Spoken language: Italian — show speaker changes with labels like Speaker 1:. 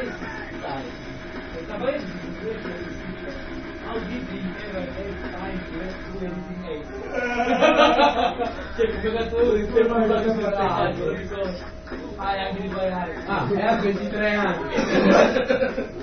Speaker 1: How did he ever have time to do anything else? Cioè, come giocatore, sembra un giocatore, hai anche di sbagliare.
Speaker 2: Ah, è a 23 anni.